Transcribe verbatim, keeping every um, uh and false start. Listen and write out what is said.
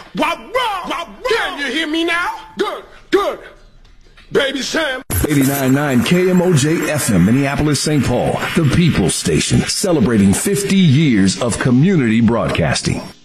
What wrong? What wrong? Can you hear me now? Good, good. Baby Sam. eighty-nine point nine K M O J F M, Minneapolis, Saint Paul, the People's Station, celebrating fifty years of community broadcasting.